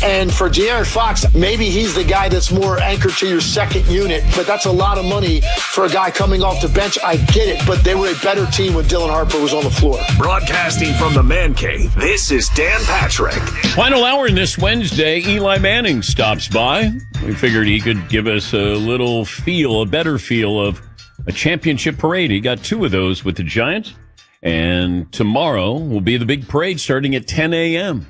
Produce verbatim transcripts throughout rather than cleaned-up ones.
And for De'Aaron Fox, maybe he's the guy that's more anchored to your second unit, but that's a lot of money for a guy coming off the bench. I get it, but they were a better team when Dylan Harper was on the floor. Broadcasting from the Man Cave, this is Dan Patrick. Final hour this Wednesday, Eli Manning stops by. We figured he could give us a little feel, a better feel of a championship parade. He got two of those with the Giants. And tomorrow will be the big parade starting at ten a.m.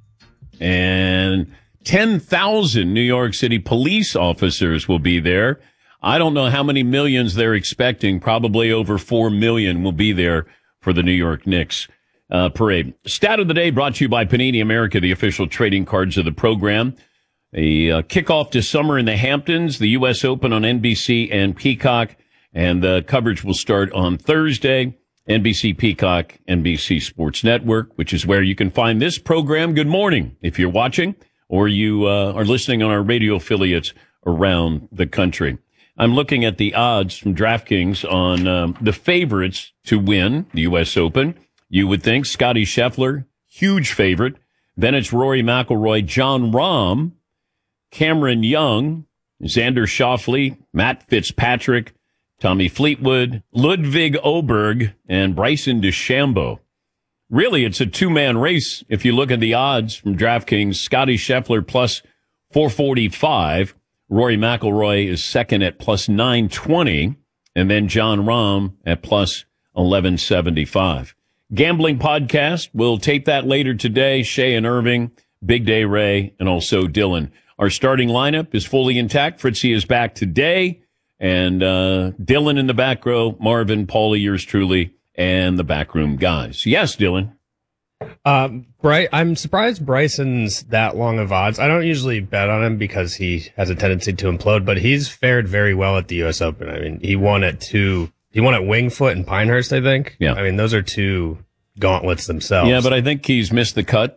And ten thousand New York City police officers will be there. I don't know how many millions they're expecting. Probably over four million will be there for the New York Knicks uh, parade. Stat of the day brought to you by Panini America, the official trading cards of the program. A uh, kickoff to summer in the Hamptons, the U S Open on N B C and Peacock. And the coverage will start on Thursday. N B C Peacock, N B C Sports Network, which is where you can find this program. Good morning if you're watching or you uh, are listening on our radio affiliates around the country. I'm looking at the odds from DraftKings on um, the favorites to win the U S Open. You would think Scottie Scheffler, huge favorite. Then it's Rory McIlroy, Jon Rahm, Cameron Young, Xander Schauffele, Matt Fitzpatrick, Tommy Fleetwood, Ludwig Oberg, and Bryson DeChambeau. Really, it's a two-man race. If you look at the odds from DraftKings, Scottie Scheffler plus four forty-five. Rory McIlroy is second at plus nine twenty. And then Jon Rahm at plus eleven seventy-five. Gambling podcast. We'll tape that later today. Shay and Irving, Big Day Ray, and also Dylan. Our starting lineup is fully intact. Fritzy is back today. And uh Dylan in the back row, Marvin, Paulie, yours truly, and the backroom guys. Yes, Dylan. Um, Bry- I'm surprised Bryson's that long of odds. I don't usually bet on him because he has a tendency to implode, but he's fared very well at the U S Open. I mean, he won at two. He won at Winged Foot and Pinehurst, I think. Yeah. I mean, those are two gauntlets themselves. Yeah, but I think he's missed the cut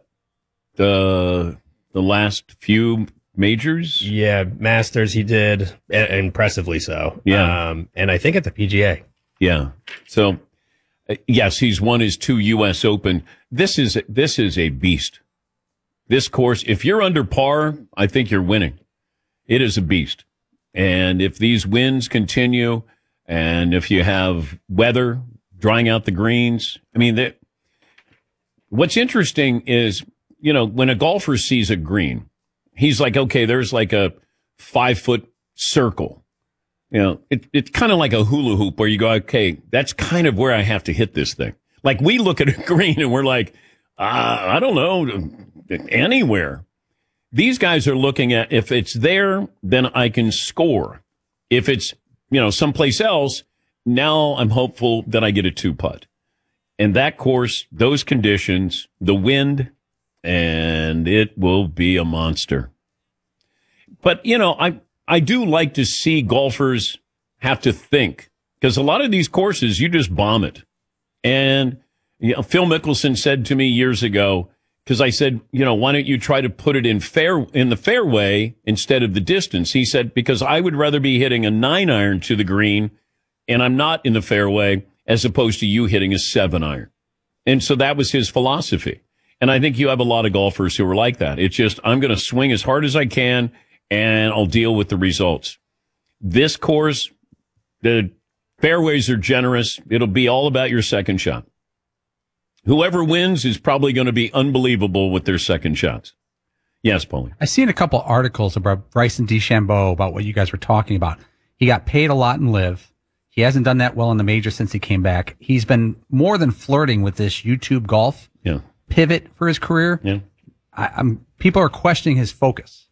the the last few majors. Yeah, Masters he did, a- impressively so. Yeah. Um, and I think at the P G A. Yeah. So, uh, yes, he's won his two U S Open. This is this is a beast. This course, if you're under par, I think you're winning. It is a beast. And if these winds continue, and if you have weather drying out the greens, I mean, they, what's interesting is, you know, when a golfer sees a green, he's like, okay, there's like a five foot circle. You know, it, it's kind of like a hula hoop where you go, okay, that's kind of where I have to hit this thing. Like we look at a green and we're like, uh, I don't know, anywhere. These guys are looking at if it's there, then I can score. If it's, you know, someplace else, now I'm hopeful that I get a two putt. And that course, those conditions, the wind, and it will be a monster. But, you know, I, I do like to see golfers have to think, because a lot of these courses, you just bomb it. And, you know, Phil Mickelson said to me years ago, because I said, you know, why don't you try to put it in fair, in the fairway instead of the distance? He said, because I would rather be hitting a nine iron to the green and I'm not in the fairway as opposed to you hitting a seven iron. And so that was his philosophy. And I think you have a lot of golfers who are like that. It's just, I'm going to swing as hard as I can and I'll deal with the results. This course, the fairways are generous. It'll be all about your second shot. Whoever wins is probably going to be unbelievable with their second shots. Yes, Paulie. I've seen a couple articles about Bryson DeChambeau, about what you guys were talking about. He got paid a lot in Live. He hasn't done that well in the major since he came back. He's been more than flirting with this YouTube golf yeah. pivot for his career. Yeah. I, I'm, people are questioning his focus.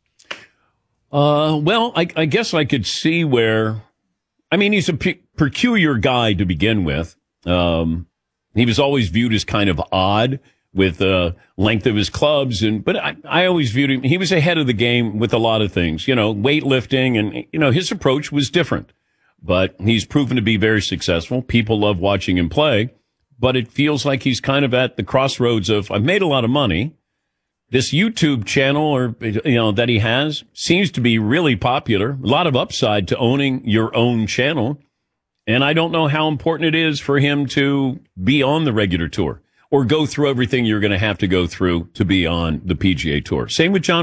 Uh, well, I, I guess I could see where, I mean, he's a pe- peculiar guy to begin with. Um, he was always viewed as kind of odd with the length of his clubs. And, but I, I always viewed him, he was ahead of the game with a lot of things, you know, weightlifting and, you know, his approach was different, but he's proven to be very successful. People love watching him play, but it feels like he's kind of at the crossroads of, I've made a lot of money. This YouTube channel or, you know, that he has seems to be really popular. A lot of upside to owning your own channel. And I don't know how important it is for him to be on the regular tour or go through everything you're going to have to go through to be on the P G A Tour. Same with John